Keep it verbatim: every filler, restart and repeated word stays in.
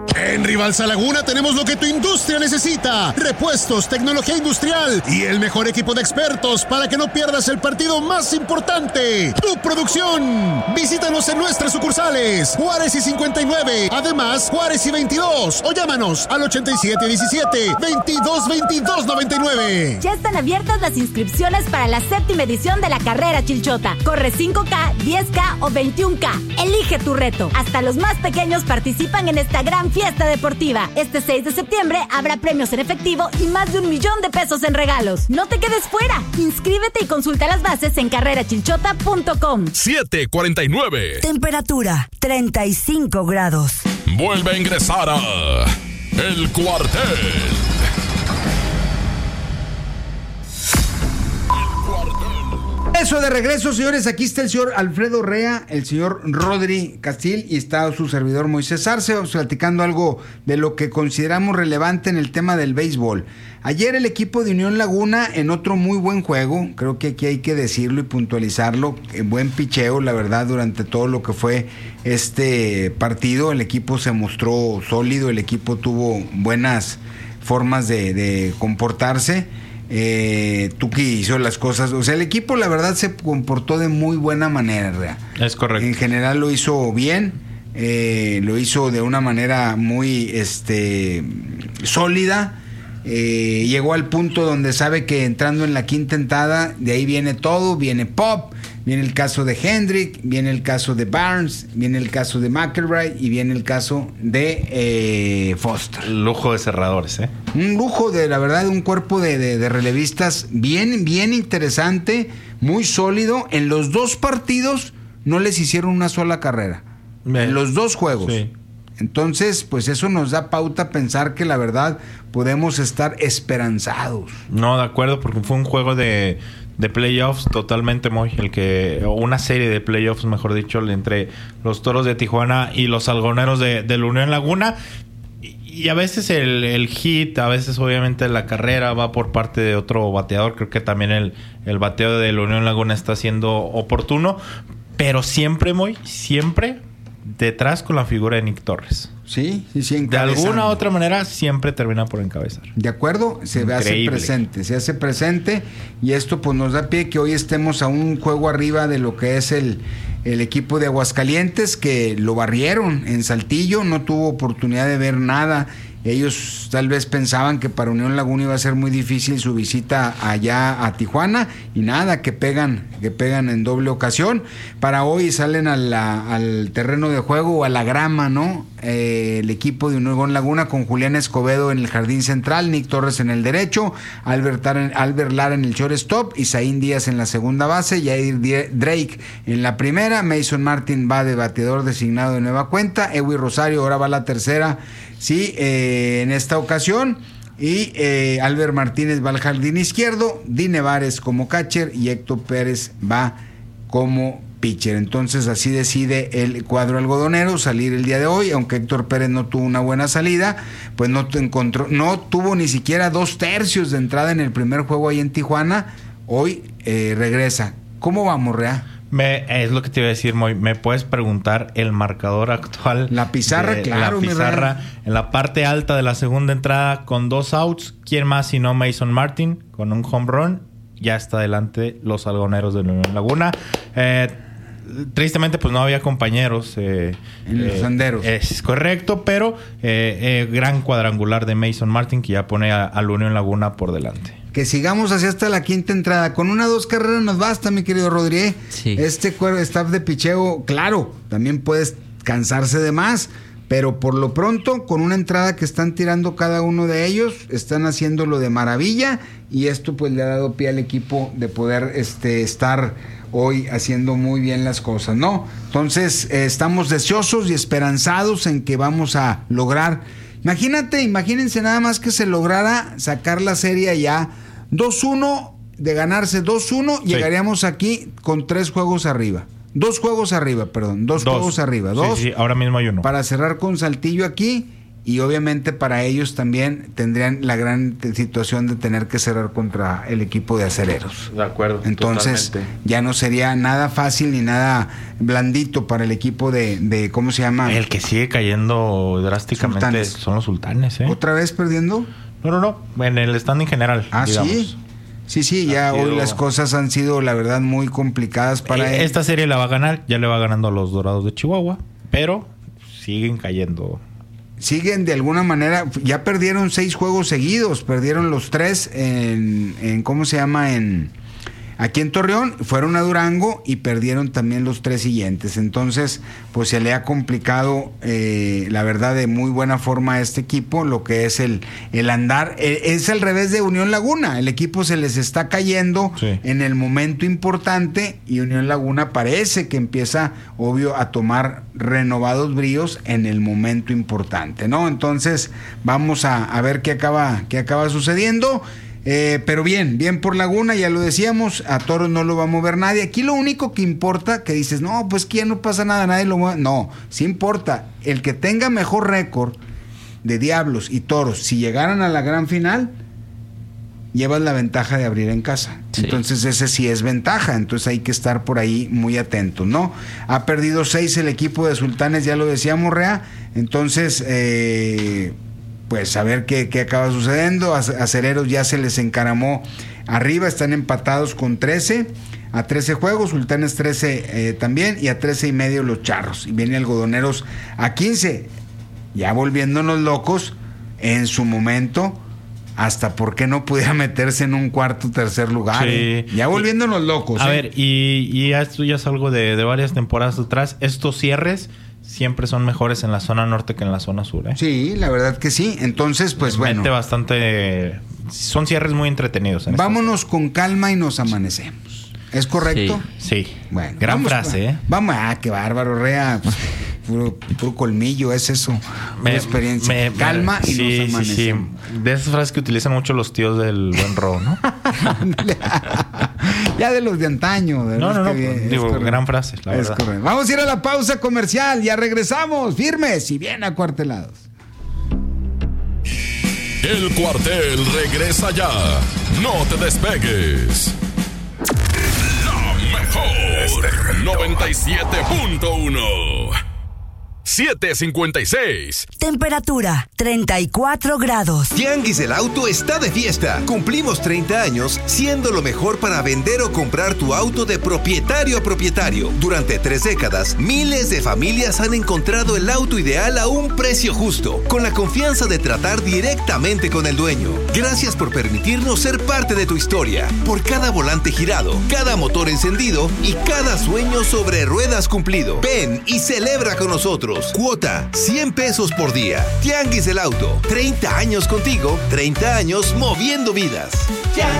En Rivalsa Laguna tenemos lo que tu industria necesita: repuestos, tecnología industrial y el mejor equipo de expertos para que no pierdas el partido más importante, tu producción. Visítanos en nuestras sucursales Juárez y cincuenta y nueve, además Juárez y veintidós, o llámanos al ochenta y siete diecisiete, veintidós veintidós noventa y nueve. Ya están abiertas las inscripciones para la séptima edición de la carrera Chilchota. Corre cinco K, diez K o veintiún K. Elige tu reto. Hasta los más pequeños participan en esta gran fiesta deportiva. Este seis de septiembre habrá premios en efectivo y más de un millón de pesos en regalos. No te quedes fuera. Inscríbete y consulta las bases en carrera chilchota punto com. siete cuarenta y nueve. Temperatura treinta y cinco grados. Vuelve a ingresar a El Cuartel. Eso de regreso, señores. Aquí está el señor Alfredo Rea, el señor Rodri Castil y está su servidor Moisés Arce, platicando algo de lo que consideramos relevante en el tema del béisbol. Ayer el equipo de Unión Laguna en otro muy buen juego, creo que aquí hay que decirlo y puntualizarlo, en buen picheo, la verdad, durante todo lo que fue este partido. El equipo se mostró sólido, el equipo tuvo buenas formas de, de comportarse. Eh, Tuki hizo las cosas, o sea, el equipo la verdad se comportó de muy buena manera, Rea. Es correcto. En general lo hizo bien, eh, lo hizo de una manera muy este sólida. Eh, llegó al punto donde sabe que entrando en la quinta entrada, de ahí viene todo, viene Pop, viene el caso de Hendrick, viene el caso de Barnes, viene el caso de McElroy y viene el caso de eh, Foster. Lujo de cerradores, ¿eh? Un lujo de, la verdad, un cuerpo de, de, de relevistas bien, bien interesante, muy sólido. En los dos partidos no les hicieron una sola carrera. Me... En los dos juegos. Sí. Entonces, pues eso nos da pauta a pensar que la verdad podemos estar esperanzados. No, de acuerdo, porque fue un juego de, de playoffs totalmente muy, el que, o una serie de playoffs, mejor dicho, entre los Toros de Tijuana y los Algoneros de, de la Unión Laguna. Y a veces el, el hit, a veces obviamente la carrera va por parte de otro bateador. Creo que también el, el bateo de la Unión Laguna está siendo oportuno, pero siempre, muy, siempre detrás con la figura de Nick Torres. Sí, sí, sí. De alguna u otra manera siempre termina por encabezar. De acuerdo, se Increíble. hace presente, se hace presente y esto pues nos da pie que hoy estemos a un juego arriba de lo que es el, el equipo de Aguascalientes, que lo barrieron en Saltillo, no tuvo oportunidad de ver nada. Ellos tal vez pensaban que para Unión Laguna iba a ser muy difícil su visita allá a Tijuana y nada, que pegan, que pegan en doble ocasión. Para hoy salen a la, al terreno de juego o a la grama, ¿no? Eh, el equipo de Unión Laguna con Julián Escobedo en el jardín central, Nick Torres en el derecho, Albert, Albert Lara en el shortstop, Isaín Díaz en la segunda base, Yair Drake en la primera, Mason Martin va de bateador designado de nueva cuenta, Ewi Rosario ahora va a la tercera. Sí, eh, en esta ocasión. Y eh, Albert Martínez va al jardín izquierdo, Di Nevares como catcher y Héctor Pérez va como pitcher. Entonces así decide el cuadro algodonero salir el día de hoy, aunque Héctor Pérez no tuvo una buena salida, pues no encontró, no tuvo ni siquiera dos tercios de entrada en el primer juego ahí en Tijuana. Hoy eh, regresa. ¿Cómo vamos, Rea? Me, es lo que te iba a decir, Moy. ¿Me puedes preguntar el marcador actual? La pizarra, de, claro. La pizarra en la parte alta de la segunda entrada con dos outs. ¿Quién más sino Mason Martin con un home run? Ya está adelante los Algoneros de Unión Laguna. Eh, tristemente, pues no había compañeros. Eh, en los eh, anderos. Es correcto, pero eh, eh, gran cuadrangular de Mason Martin que ya pone a, a la Unión Laguna por delante. Que sigamos así hasta la quinta entrada. Con una o dos carreras nos basta, mi querido Rodríguez. Sí. Este staff de picheo, claro, también puedes cansarse de más, pero por lo pronto, con una entrada que están tirando cada uno de ellos, están haciéndolo de maravilla y esto pues le ha dado pie al equipo de poder este, estar hoy haciendo muy bien las cosas, ¿no? Entonces, eh, estamos deseosos y esperanzados en que vamos a lograr. Imagínate, imagínense nada más que se lograra sacar la serie ya dos uno, de ganarse dos uno, sí. Llegaríamos aquí con tres juegos arriba. Dos juegos arriba, perdón. Dos, dos. juegos arriba. Dos. Sí, sí, ahora mismo hay uno. Para cerrar con Saltillo aquí y obviamente para ellos también tendrían la gran situación de tener que cerrar contra el equipo de Acereros. De acuerdo. Entonces totalmente. Ya no sería nada fácil ni nada blandito para el equipo de, de ¿cómo se llama? El que sigue cayendo drásticamente sultanes. Son los Sultanes, ¿eh? ¿Otra vez perdiendo? No, no, no, en el standing general. Ah, digamos. sí. Sí, sí, ya sido... hoy las cosas han sido, la verdad, muy complicadas para eh, él. Esta serie la va a ganar, ya le va ganando a los Dorados de Chihuahua, pero siguen cayendo. Siguen de alguna manera, ya perdieron seis juegos seguidos, perdieron los tres en, en ¿cómo se llama? En aquí en Torreón, fueron a Durango y perdieron también los tres siguientes. Entonces, pues se le ha complicado, eh, la verdad, de muy buena forma a este equipo, lo que es el, el andar. Eh, es al revés de Unión Laguna. El equipo se les está cayendo sí. en el momento importante y Unión Laguna parece que empieza, obvio, a tomar renovados bríos en el momento importante, ¿no? Entonces, vamos a, a ver qué acaba, qué acaba sucediendo. Eh, pero bien, bien por Laguna, ya lo decíamos, a Toros no lo va a mover nadie. Aquí lo único que importa, que dices, no, pues que ya no pasa nada, nadie lo mueve. No, sí importa, el que tenga mejor récord de Diablos y Toros, si llegaran a la gran final, llevas la ventaja de abrir en casa. Sí. Entonces ese sí es ventaja, entonces hay que estar por ahí muy atentos, ¿no? Ha perdido seis el equipo de Sultanes, ya lo decíamos, Rea, entonces... Eh, pues a ver qué, qué acaba sucediendo. Acereros ya se les encaramó arriba, están empatados con trece, a trece juegos, Sultanes trece eh, también, y a trece y medio los Charros, y viene Algodoneros a quince, ya volviéndonos locos en su momento, hasta por qué no pudiera meterse en un cuarto tercer lugar, sí. eh? Ya volviéndonos locos. A eh. ver, y, y esto ya es algo de, de varias temporadas atrás, estos cierres siempre son mejores en la zona norte que en la zona sur, ¿eh? Sí, la verdad que sí. Entonces, pues bueno. bastante... Son cierres muy entretenidos. Vámonos con calma y nos amanecemos. ¿Es correcto? Sí. sí. Bueno. Gran vamos, frase, ¿eh? Vamos, ah, qué bárbaro, Rea. Puro, puro colmillo, es eso. Me, experiencia. Me, calma me, y sí, nos amanecemos. Sí, sí. De esas frases que utilizan mucho los tíos del buen robo, ¿no? Ya de los de antaño. De no, los no, no. Bien, digo, gran frase, la es verdad. Correcto. Vamos a ir a la pausa comercial. Ya regresamos, firmes y bien acuartelados. El Cuartel regresa ya. No te despegues. La mejor noventa y siete punto uno. siete cincuenta y seis. Temperatura treinta y cuatro grados. Tianguis del Auto está de fiesta. Cumplimos treinta años siendo lo mejor para vender o comprar tu auto de propietario a propietario. Durante tres décadas, miles de familias han encontrado el auto ideal a un precio justo, con la confianza de tratar directamente con el dueño. Gracias por permitirnos ser parte de tu historia. Por cada volante girado, cada motor encendido y cada sueño sobre ruedas cumplido. Ven y celebra con nosotros. Cuota cien pesos por día. Tianguis del Auto. treinta años contigo, treinta años moviendo vidas.